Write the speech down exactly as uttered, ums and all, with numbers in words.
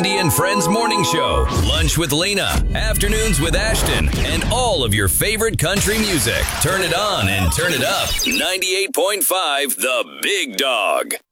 Lindy and Friends Morning Show, Lunch with Lena, Afternoons with Ashton, and all of your favorite country music. Turn it on and turn it up. ninety-eight point five The Big Dog.